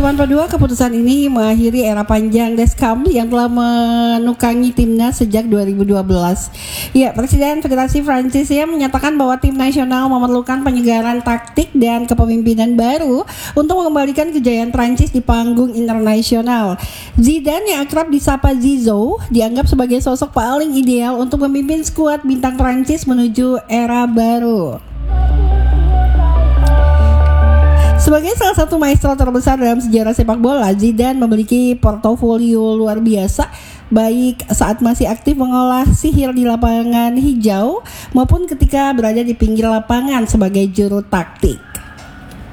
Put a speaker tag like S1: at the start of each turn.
S1: teman Padua, keputusan ini mengakhiri era panjang Deschamps yang telah menukangi timnas sejak 2012. Ya, Presiden Federasi Prancis ya menyatakan bahwa tim nasional memerlukan penyegaran taktik dan kepemimpinan baru untuk mengembalikan kejayaan Prancis di panggung internasional. Zidane yang akrab disapa Zizou dianggap sebagai sosok paling ideal untuk memimpin skuad bintang Prancis menuju era baru. Sebagai salah satu maestro terbesar dalam sejarah sepak bola, Zidane memiliki portofolio luar biasa, baik saat masih aktif mengolah sihir di lapangan hijau maupun ketika berada di pinggir lapangan sebagai juru taktik.